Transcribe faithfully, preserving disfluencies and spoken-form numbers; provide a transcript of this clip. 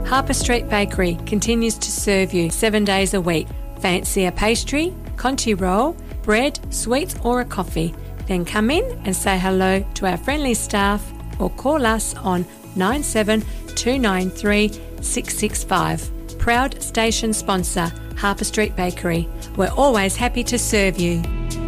Harper Street Bakery continues to serve you seven days a week. Fancy a pastry, Conti roll, bread, sweets or a coffee? Then come in and say hello to our friendly staff or call us on nine seven two nine three six six five. Proud station sponsor, Harper Street Bakery. We're always happy to serve you.